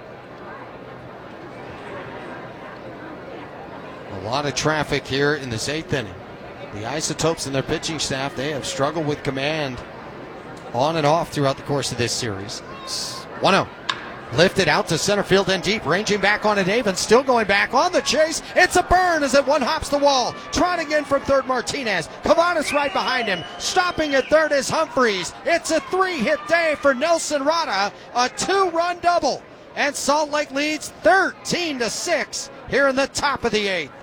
A lot of traffic here in this 8th inning. The Isotopes and their pitching staff, they have struggled with command on and off throughout the course of this series. 1-0. Lifted out to center field and deep, ranging back on it. Avens still going back on the chase. It's a burn as it one hops the wall. Trotting in from third, Martinez. Cavadas right behind him. Stopping at third is Humphreys. It's a 3-hit day for Nelson Rada. A 2-run double. And Salt Lake leads 13-6 here in the top of the 8th.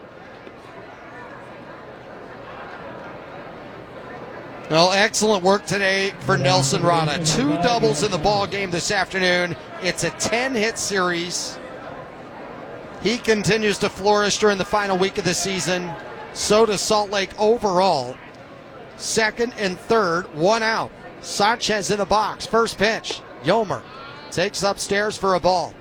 Well, excellent work today for Nelson Rada. 2 doubles in the ball game this afternoon. It's a 10-hit series. He continues to flourish during the final week of the season. So does Salt Lake overall. 2nd and 3rd, 1 out. Sanchez in the box. First pitch. Yomer takes upstairs for a ball.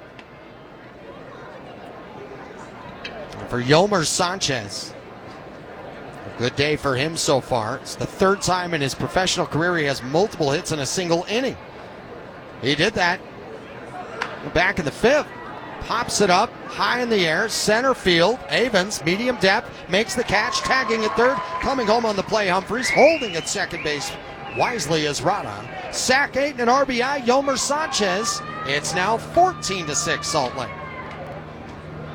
And for Yomer Sanchez, good day for him so far. It's the 3rd time in his professional career he has multiple hits in a single inning. He did that back in the 5th. Pops it up high in the air, center field. Avens, medium depth, makes the catch, tagging at third. Coming home on the play, Humphreys, holding at second base wisely as Rada. Sack 8 and an RBI, Yomer Sanchez. It's now 14-6 Salt Lake.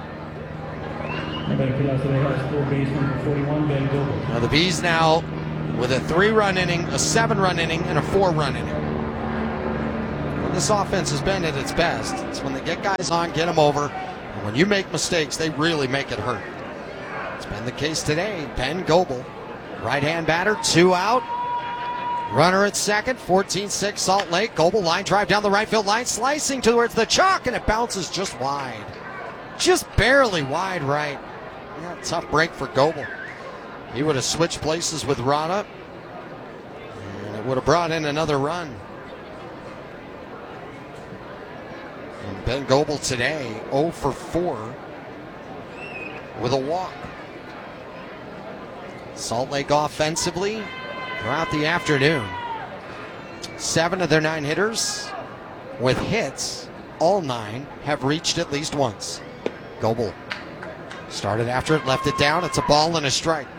Now the Bees now with a 3-run inning, a 7-run inning, and a 4-run inning. When this offense has been at its best, it's when they get guys on, get them over, and when you make mistakes, they really make it hurt. It's been the case today. Ben Goebel, right-hand batter, 2 out. Runner at second, 14-6 Salt Lake. Goebel line drive down the right field line, slicing towards the chalk, and it bounces just wide. Just barely wide right. Yeah, tough break for Goebel. He would have switched places with Rada, and it would have brought in another run. And Ben Goebel today, 0 for 4 with a walk. Salt Lake offensively throughout the afternoon, 7 of their 9 hitters with hits, all 9 have reached at least once. Goebel started after it, left it down. It's a ball and a strike.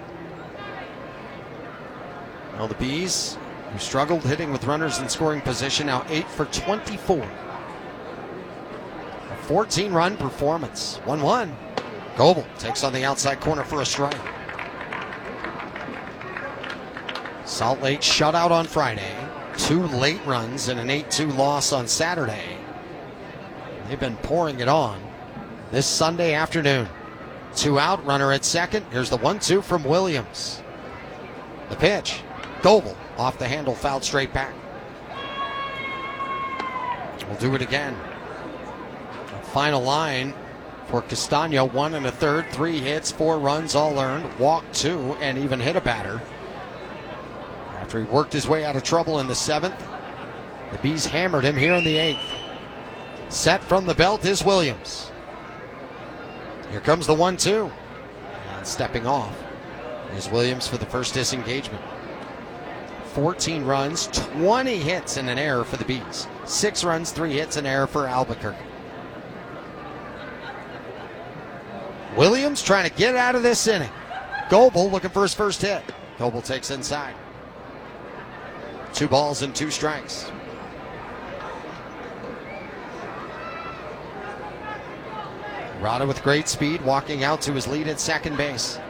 Well, the Bees, who struggled hitting with runners in scoring position, now 8 for 24. A 14-run performance. 1-1. Goebel takes on the outside corner for a strike. Salt Lake shut out on Friday. 2 late runs and an 8-2 loss on Saturday. They've been pouring it on this Sunday afternoon. 2 out, runner at second. Here's the 1-2 from Williams. The pitch. Goebel off the handle, fouled straight back. We'll do it again. A final line for Castano, 1 1/3, 3 hits, 4 runs, all earned, walked 2, and even hit a batter. After he worked his way out of trouble in the 7th, the Bees hammered him here in the 8th. Set from the belt is Williams. Here comes the 1-2. And stepping off is Williams for the first disengagement. 14 runs, 20 hits, and an error for the Bees. 6 runs, 3 hits, an error for Albuquerque. Williams trying to get out of this inning. Goebel looking for his first hit. Goebel takes inside. 2 balls and 2 strikes. Rada with great speed, walking out to his lead at second base.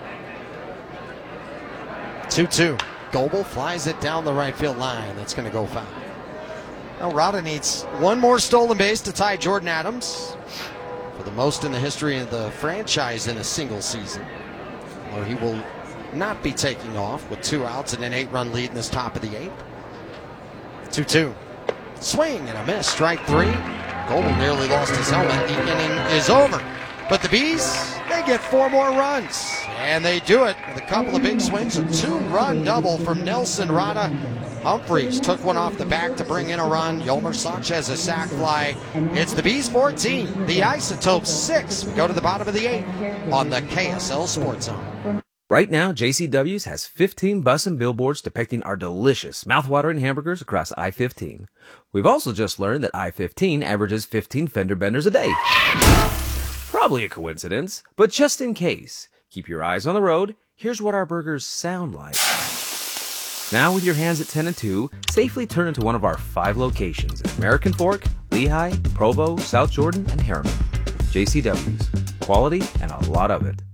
2-2. Goebel flies it down the right field line. That's going to go foul. Now Rada needs 1 more stolen base to tie Jordan Adams for the most in the history of the franchise in a single season. Although he will not be taking off with 2 outs and an 8-run lead in this top of the 8th. 2-2. Swing and a miss. Strike 3. Goebel nearly lost his helmet. The inning is over. But the Bees, they get 4 more runs. And they do it with a couple of big swings. A 2-run double from Nelson Rada. Humphreys took one off the back to bring in a run. Yolmer Sanchez a sac fly. It's the Bees 14, the Isotopes 6. We go to the bottom of the 8th on the KSL Sports Zone. Right now, JCW's has 15 bus and billboards depicting our delicious, mouth-watering hamburgers across I-15. We've also just learned that I-15 averages 15 fender benders a day. Probably a coincidence, but just in case, keep your eyes on the road. Here's what our burgers sound like. Now with your hands at 10 and 2, safely turn into one of our 5 locations at American Fork, Lehigh, Provo, South Jordan, and Harriman. JCW's. Quality and a lot of it.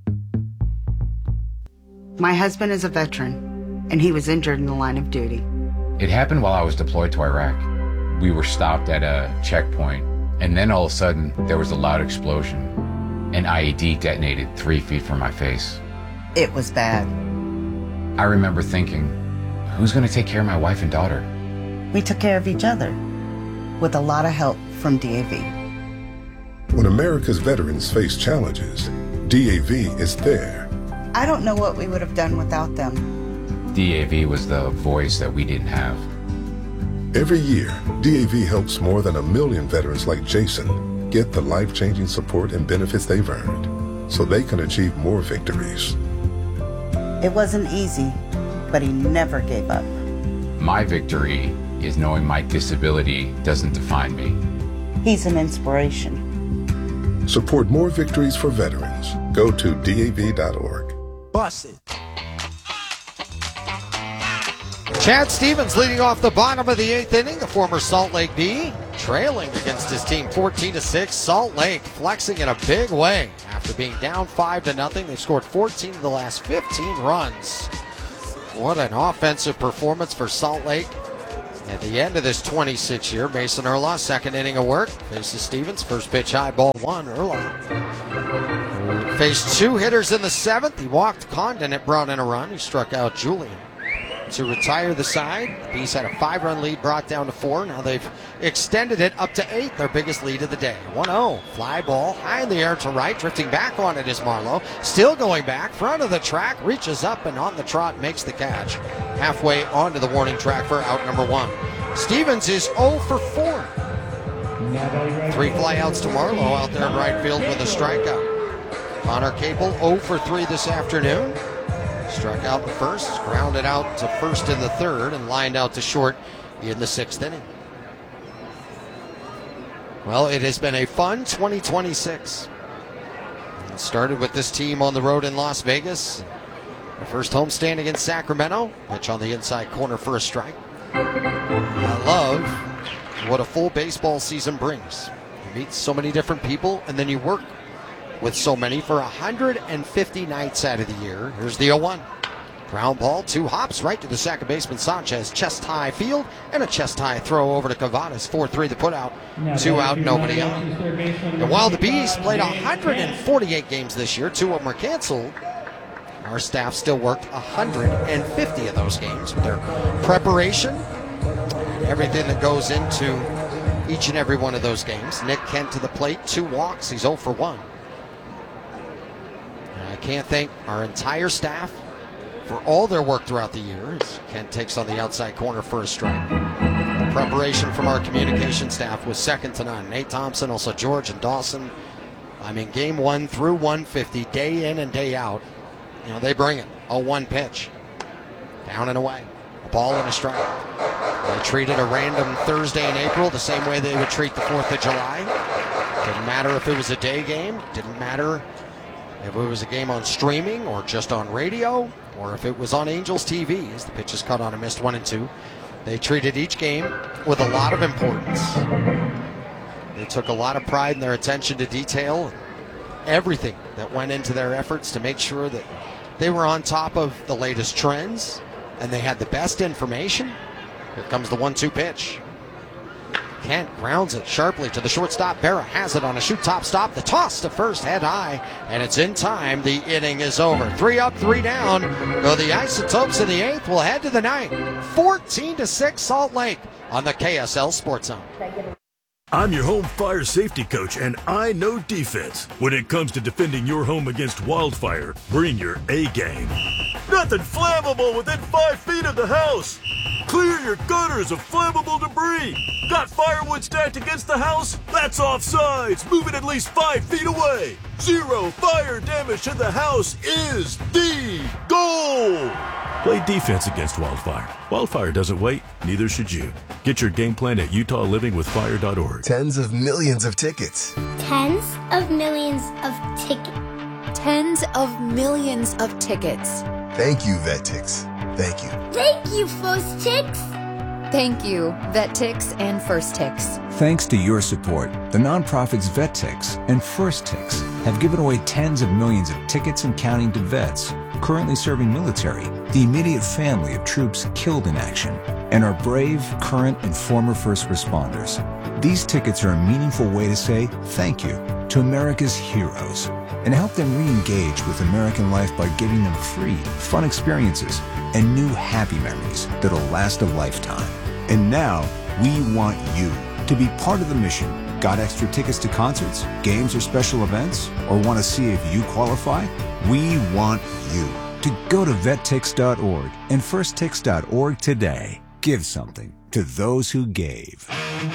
My husband is a veteran, and he was injured in the line of duty. It happened while I was deployed to Iraq. We were stopped at a checkpoint, and then all of a sudden, there was a loud explosion. An IED detonated 3 feet from my face. It was bad. I remember thinking, who's going to take care of my wife and daughter? We took care of each other, with a lot of help from DAV. When America's veterans face challenges, DAV is there. I don't know what we would have done without them. DAV was the voice that we didn't have. Every year, DAV helps more than 1 million veterans like Jason get the life-changing support and benefits they've earned so they can achieve more victories. It wasn't easy, but he never gave up. My victory is knowing my disability doesn't define me. He's an inspiration. Support more victories for veterans. Go to DAV.org. Bust it. Chad Stevens leading off the bottom of the 8th inning. The former Salt Lake Bee trailing against his team 14-6. Salt Lake flexing in a big way after being down 5-0. They've scored 14 of the last 15 runs. What an offensive performance for Salt Lake. At the end of this 26-year, Mason Erlaw, second inning of work, faces Stevens. First pitch high, ball one. Erlaw faced two hitters in the seventh. He walked Condon. It brought in a run. He struck out Julian to retire the side. The Bees had a 5-run lead brought down to 4. Now they've extended it up to 8, their biggest lead of the day. 1-0. Fly ball high in the air to right. Drifting back on it is Marlowe. Still going back. Front of the track. Reaches up and on the trot makes the catch. Halfway onto the warning track for out number 1. Stevens is 0 for 4. 3 flyouts to Marlowe out there in right field with a strikeout. Connor Capel 0 for 3 this afternoon. Struck out in the first, grounded out to first in the third, and lined out to short in the 6th inning. Well, it has been a fun 2026. It started with this team on the road in Las Vegas. The first homestand against Sacramento. Pitch on the inside corner for a strike. I love what a full baseball season brings. You meet so many different people, and then you work with so many for 150 nights out of the year. Here's the 0-1. Ground ball, 2 hops right to the second baseman Sanchez. Chest high field and a chest high throw over to Cavadas. 4-3 the put out. 2 out, nobody on. And while the Bees played 148 games this year, 2 of them were canceled, our staff still worked 150 of those games with their preparation and everything that goes into each and every one of those games. Nick Kent to the plate, 2 walks. He's 0 for 1. I can't thank our entire staff for all their work throughout the year as Kent takes on the outside corner for a strike. The preparation from our communication staff was second to none. Nate Thompson, also George and Dawson. I mean, game 1 through 150, day in and day out. You know, they bring it. 0-1 pitch. Down and away. A ball and a strike. They treated a random Thursday in April the same way they would treat the 4th of July. Didn't matter if it was a day game. Didn't matter if it was a game on streaming or just on radio, or if it was on Angels TV, as the pitch is cut on and missed 1-2. They treated each game with a lot of importance. They took a lot of pride in their attention to detail, everything that went into their efforts to make sure that they were on top of the latest trends and they had the best information. Here comes the 1-2 pitch. Kent grounds it sharply to the shortstop. Berra has it on a shoot top stop. The toss to first, head high, and it's in time. The inning is over. 3 up, 3 down. Go the Isotopes in the 8th. We'll head to the 9th. 14-6 Salt Lake on the KSL Sports Zone. I'm your home fire safety coach, and I know defense. When it comes to defending your home against wildfire, bring your A game. Nothing flammable within 5 feet of the house. Clear your gutters of flammable debris. Got firewood stacked against the house? That's offsides. Move it at least 5 feet away. 0 fire damage to the house is the goal. Play defense against wildfire. Wildfire doesn't wait, neither should you. Get your game plan at UtahLivingWithFire.org. Tens of millions of tickets. Tens of millions of tickets. Tens of millions of tickets. Thank you, VetTix. Thank you. Thank you, First Tix. Thank you, VetTix and First Tix. Thanks to your support, the nonprofits VetTix and First Tix have given away tens of millions of tickets and counting to vets currently serving military, the immediate family of troops killed in action, and our brave, current, and former first responders. These tickets are a meaningful way to say thank you to America's heroes and help them re-engage with American life by giving them free, fun experiences and new happy memories that'll last a lifetime. And now, we want you to be part of the mission. Got extra tickets to concerts, games, or special events? Or want to see if you qualify? We want you to go to vettix.org and firsttix.org today. Give something to those who gave.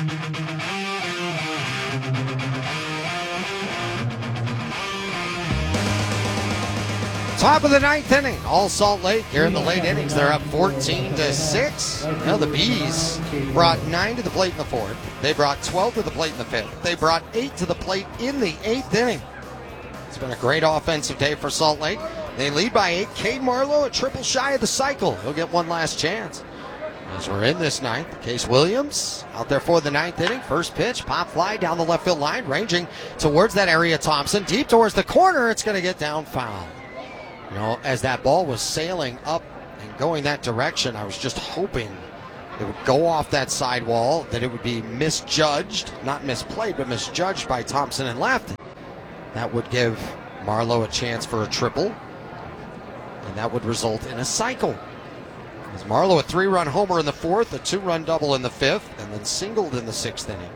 Top of the 9th inning, all Salt Lake here in the late innings. They're up 14-6. Now the Bees brought 9 to the plate in the 4th. They brought 12 to the plate in the 5th. They brought 8 to the plate in the 8th inning. It's been a great offensive day for Salt Lake. They lead by 8. Cade Marlowe, a triple shy of the cycle. He'll get one last chance. As we're in this 9th, Case Williams out there for the 9th inning. First pitch, pop fly down the left field line, ranging towards that area. Thompson deep towards the corner. It's going to get down foul. You know, as that ball was sailing up and going that direction. I was just hoping it would go off that sidewall, that it would be misjudged, not misplayed, but misjudged by Thompson and left. That would give Marlowe a chance for a triple, and that would result in a cycle. As Marlowe a 3-run homer in the 4th, a 2-run double in the 5th, and then singled in the 6th inning.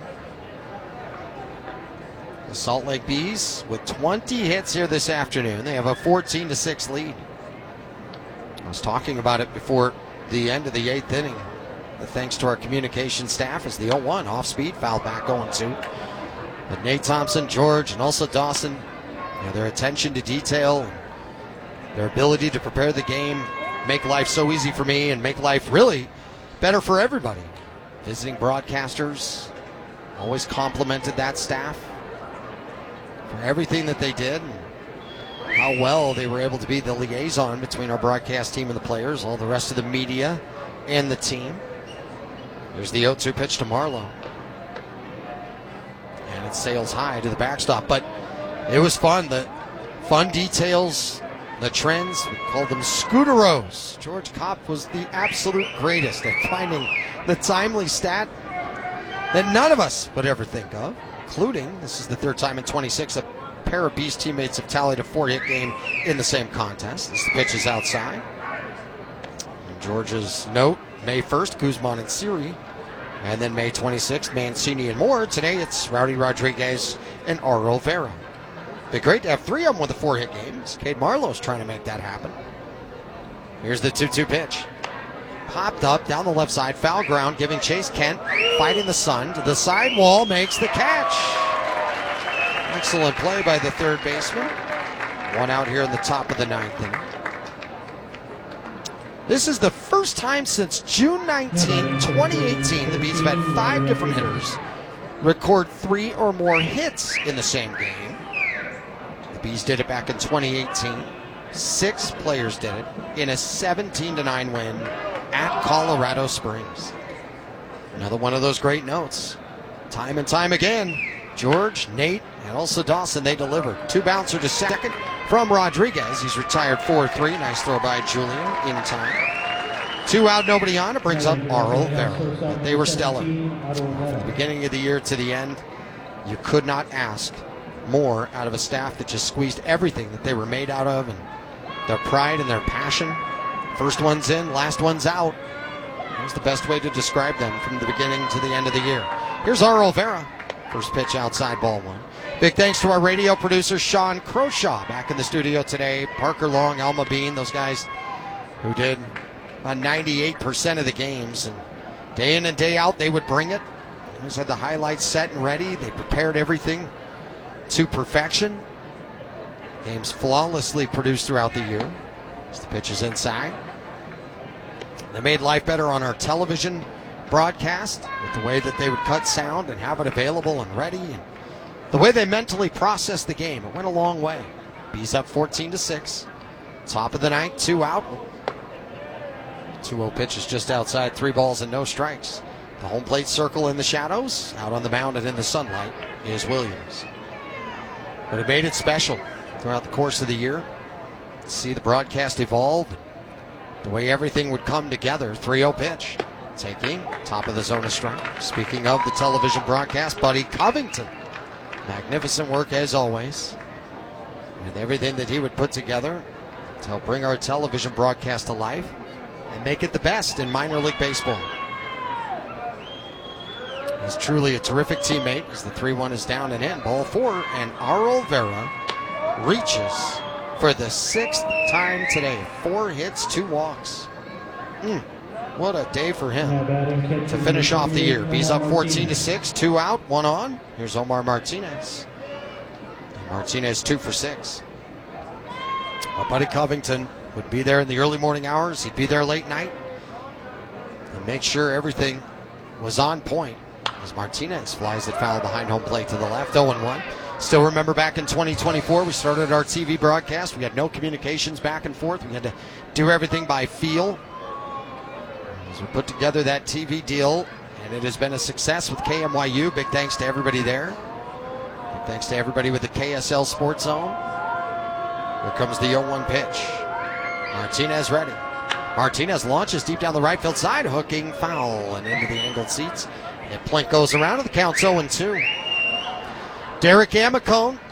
The Salt Lake Bees with 20 hits here this afternoon. They have a 14-6 lead. I was talking about it before the end of the 8th inning. Thanks to our communication staff as the 0-1 off-speed foul back 0-2. But Nate Thompson, George, and also Dawson, their attention to detail, and their ability to prepare the game, make life so easy for me and make life really better for everybody. Visiting broadcasters always complimented that staff for everything that they did and how well they were able to be the liaison between our broadcast team and the players, all the rest of the media and the team. There's the 0-2 pitch to Marlowe. And it sails high to the backstop. But it was fun. The fun details, the trends, we called them scooteros. George Kopp was the absolute greatest at finding the timely stat that none of us would ever think of, including, this is the 3rd time in 26, a pair of Beast teammates have tallied a 4-hit game in the same contest. As the pitch is outside. And George's note, May 1st, Guzman and Siri. And then May 26th, Mancini and Moore. Today it's Rowdy Rodriguez and Arlo Vera. Be great to have 3 of them with a 4-hit game. Cade Marlowe's trying to make that happen. Here's the 2-2 pitch. Popped up down the left side, foul ground, giving Chase Kent, fighting the sun to the sidewall, makes the catch. Excellent play by the 3rd baseman. 1 out here in the top of the 9th inning. This is the first time since June 19, 2018, the Bees have had 5 different hitters record 3 or more hits in the same game. The Bees did it back in 2018. 6 players did it in a 17-9 win at Colorado Springs. Another one of those great notes. Time and time again, George, Nate, and also Dawson, they delivered. 2 bouncer to second from Rodriguez. He's retired 4-3. Nice throw by Julian in time. 2 out, nobody on. It brings up Arlo Vera. They were stellar. From the beginning of the year to the end, you could not ask more out of a staff that just squeezed everything that they were made out of, and their pride and their passion. First one's in, last one's out. That's the best way to describe them from the beginning to the end of the year. Here's Arlo Vera. First pitch outside, ball 1. Big thanks to our radio producer, Sean Croshaw, back in the studio today. Parker Long, Alma Bean, those guys who did about 98% of the games. And day in and day out, they would bring it. They always had the highlights set and ready. They prepared everything to perfection. Games flawlessly produced throughout the year. As the pitch is inside. They made life better on our television broadcast with the way that they would cut sound and have it available and ready, and the way they mentally processed the game. It went a long way. Bees up 14-6. Top of the 9th, 2 out. 2-0 pitch is just outside, 3 balls and no strikes. The home plate circle in the shadows. Out on the mound and in the sunlight is Williams. But it made it special throughout the course of the year. See the broadcast evolve, the way everything would come together. 3-0 pitch. Taking top of the zone of strike. Speaking of the television broadcast, Buddy Covington. Magnificent work as always. And everything that he would put together to help bring our television broadcast to life and make it the best in minor league baseball. He's truly a terrific teammate as the 3-1 is down and in. Ball 4, and Arlo Vera reaches for the 6th time today. 4 hits, 2 walks. What a day for him to finish off the year. Bees up 14-6, 2 out, 1 on. Here's Omar Martinez. Martinez 2 for 6. But Buddy Covington would be there in the early morning hours. He'd be there late night and make sure everything was on point as Martinez flies it foul behind home plate to the left. 0-1. Still remember back in 2024, we started our TV broadcast. We had no communications back and forth. We had to do everything by feel. As we put together that TV deal, and it has been a success with KMYU. Big thanks to everybody there. Big thanks to everybody with the KSL Sports Zone. Here comes the 0-1 pitch. Martinez ready. Martinez launches deep down the right field side, hooking foul and into the angled seats. And Plink goes around, and the count's 0-2. Derek Amicone